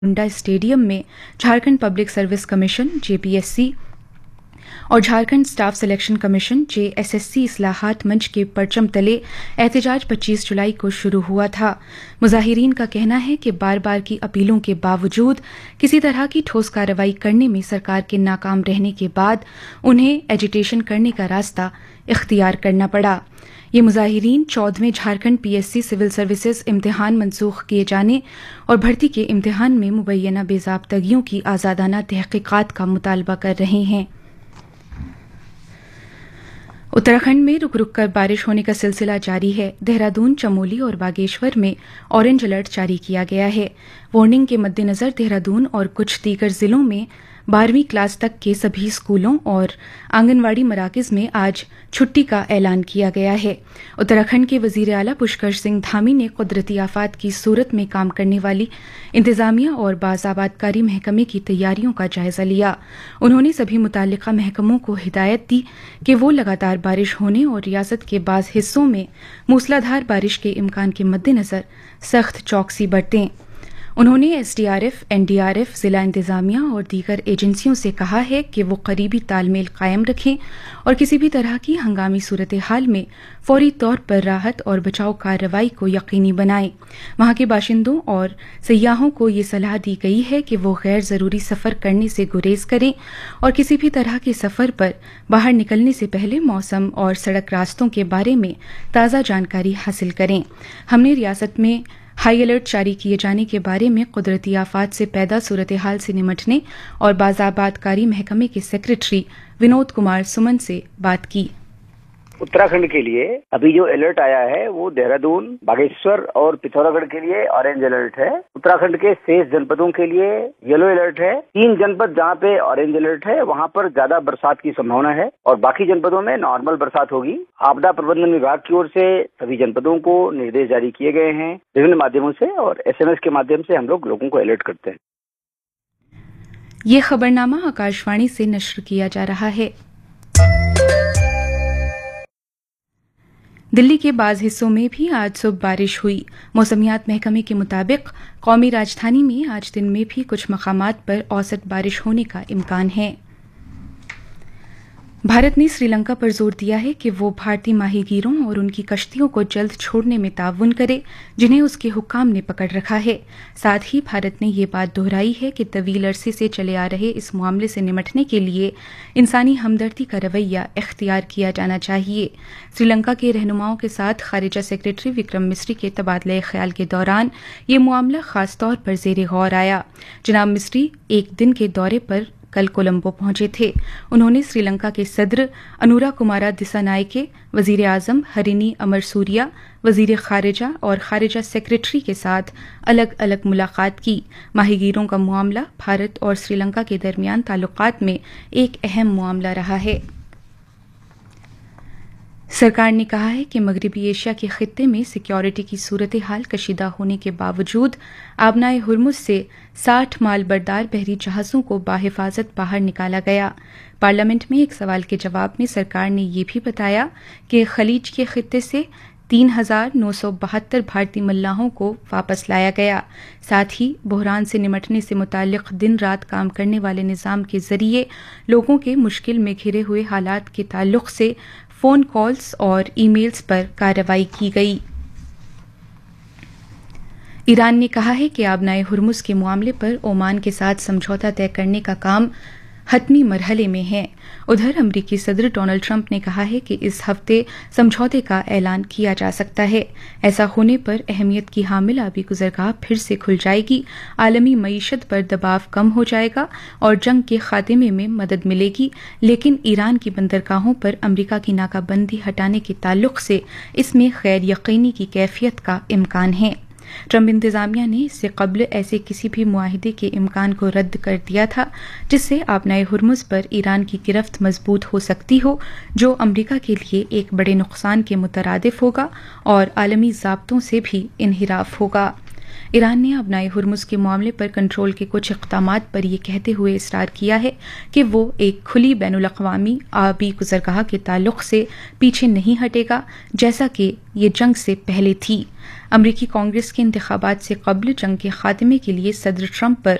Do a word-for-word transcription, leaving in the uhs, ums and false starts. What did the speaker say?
Gonda stadium में Jharkhand public service commission JPSC और Jharkhand staff selection commission JSSC इस्लाहात मंच के परचम तले एहतजाज पच्चीस जुलाई को शुरू हुआ था। मुजाहिरीन का कहना है कि बार बार की अपीलों के बावजूद किसी तरह की ठोस कार्रवाई करने में सरकार के नाकाम रहने के बाद उन्हें एजिटेशन करने का रास्ता इख्तियार करना पड़ा। ये मुजाहिरीन चौदहवें झारखंड पीएससी सिविल सर्विसेज इम्तिहान मनसूख किए जाने और भर्ती के इम्तिहान में मुबैना बेज़ाब्तगियों की आज़ादाना तहक़ीक़ात का मुतालबा कर रहे हैं। उत्तराखंड में रुक रुक कर बारिश होने का सिलसिला जारी है। देहरादून, चमोली और बागेश्वर में ऑरेंज अलर्ट जारी किया गया है। वार्निंग के मद्देनजर देहरादून और कुछ दीगर जिलों में बारहवीं क्लास तक के सभी स्कूलों और आंगनवाड़ी मराकज में आज छुट्टी का ऐलान किया गया है। उत्तराखंड के वजीर आला पुष्कर सिंह धामी ने कुदरती आफात की सूरत में काम करने वाली इंतजामिया और बाज़ाबादकारी महकमे की तैयारियों का जायजा लिया। उन्होंने सभी मुताल्लिका महकमों को हिदायत दी कि वो लगातार बारिश होने और रियासत के बाज़ हिस्सों में मूसलाधार बारिश के इम्कान के मद्देनजर सख्त चौकसी बरतें। उन्होंने एसडीआरएफ, एनडीआरएफ, जिला इंतजामिया और दीगर एजेंसियों से कहा है कि वो करीबी तालमेल कायम रखें और किसी भी तरह की हंगामी सूरत हाल में फौरी तौर पर राहत और बचाव कार्रवाई को यकीनी बनाएं। वहां के बाशिंदों और सयाहों को ये सलाह दी गई है कि वो गैर जरूरी सफर करने से गुरेज करें और किसी भी तरह के सफर पर बाहर निकलने से पहले मौसम और सड़क रास्तों के बारे में ताज़ा जानकारी हासिल करें। हमने रियासत में हाई अलर्ट जारी किए जाने के बारे में कुदरती आफात से पैदा सूरत हाल से निमटने और बाज़ाबादकारी महकमे के सेक्रेटरी विनोद कुमार सुमन से बात की। उत्तराखंड के लिए अभी जो अलर्ट आया है वो देहरादून, बागेश्वर और पिथौरागढ़ के लिए ऑरेंज अलर्ट है। उत्तराखंड के शेष जनपदों के लिए येलो अलर्ट है। तीन जनपद जहाँ पे ऑरेंज अलर्ट है वहाँ पर ज्यादा बरसात की संभावना है और बाकी जनपदों में नॉर्मल बरसात होगी। आपदा प्रबंधन विभाग की ओर से सभी जनपदों को निर्देश जारी किए गए हैं विभिन्न माध्यमों से और एसएमएस के माध्यम से हम लोग लोगों को अलर्ट करते हैं। ये खबरनामा आकाशवाणी से नश्र किया जा रहा है। दिल्ली के बाज़ हिस्सों में भी आज सुबह बारिश हुई। मौसमियात महकमे के मुताबिक कौमी राजधानी में आज दिन में भी कुछ मकामात पर औसत बारिश होने का इम्कान है। भारत ने श्रीलंका पर जोर दिया है कि वो भारतीय माहीगीरों और उनकी कश्तियों को जल्द छोड़ने में ताउन करे जिन्हें उसके हुक्काम ने पकड़ रखा है। साथ ही भारत ने ये बात दोहराई है कि तवील अरसे से चले आ रहे इस मामले से निमटने के लिए इंसानी हमदर्दी का रवैया इख्तियार किया जाना चाहिए। श्रीलंका के रहनुमाओं के साथ खारिजा सेक्रेटरी विक्रम मिस्री के तबादले ख्याल के दौरान ये मामला खास तौर पर जेर गौर आया। जनाब मिस्री एक दिन के दौरे पर कल कोलंबो पहुंचे थे। उन्होंने श्रीलंका के सदर अनुरा कुमारा दिसानायके, वजीर आजम हरिनी अमरसूरिया, वजीर खारिजा और खारिजा सेक्रेटरी के साथ अलग अलग मुलाकात की। माहीगीरों का मामला भारत और श्रीलंका के दरमियान ताल्लुकात में एक अहम मामला रहा है। सरकार ने कहा है कि मगरबी एशिया के खित्ते में सिक्योरिटी की सूरत हाल कशीदा होने के बावजूद आबनाए हुर्मुज से साठ माल बरदार बहरी जहाज़ों को बाहिफाजत बाहर निकाला गया। पार्लियामेंट में एक सवाल के जवाब में सरकार ने यह भी बताया कि खलीज के खित्ते से तीन हजार नौ सौ बहत्तर भारतीय मल्लाहों को वापस लाया गया। साथ ही बहरान से निमटने से मुताल्लिक दिन रात काम करने वाले निज़ाम के जरिए लोगों के मुश्किल में घिरे हुए हालात के ताल्लुक से फोन कॉल्स और ईमेल्स पर कार्रवाई की गई। ईरान ने कहा है कि आबनाए हुर्मुज के मामले पर ओमान के साथ समझौता तय करने का काम हतमी मरहले में है। उधर अमरीकी सदर डोनाल्ड ट्रंप ने कहा है कि इस हफ्ते समझौते का ऐलान किया जा सकता है। ऐसा होने पर अहमियत की हामिल आबी गुजरगाह फिर से खुल जाएगी, आलमी मईशत पर दबाव कम हो जाएगा और जंग के खात्मे में मदद मिलेगी। लेकिन ईरान की बंदरगाहों पर अमरीका की नाकाबंदी हटाने के ताल्लुक से इसमें गैर यकीनी की कैफियत का इम्कान है। ट्रंप इंतजामिया ने इससे कबल ऐसे किसी भी मुआहिदे के इम्कान को रद्द कर दिया था जिससे आबनाए हुर्मुज पर ईरान की गिरफ्त मजबूत हो सकती हो, जो अमरीका के लिए एक बड़े नुकसान के मुतरादिफ होगा और आलमी ज़ाब्तों से भी इन्हिराफ होगा। ایران نے ابنائے ہرمز کے معاملے پر کنٹرول کے کچھ اقدامات پر یہ کہتے ہوئے اصرار کیا ہے کہ وہ ایک کھلی بین الاقوامی آبی گزرگاہ کے تعلق سے پیچھے نہیں ہٹے گا جیسا کہ یہ جنگ سے پہلے تھی۔ امریکی کانگریس کے انتخابات سے قبل جنگ کے خاتمے کے لیے صدر ٹرمپ پر